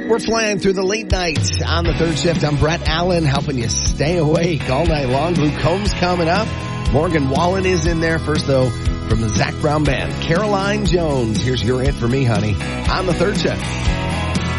We're flying through the late night on the third shift. I'm Brett Allen, helping you stay awake all night long. Luke Combs coming up. Morgan Wallen is in there. First, though, from the Zac Brown Band, Caroline Jones. Here's Your It For Me, Honey, on the third shift.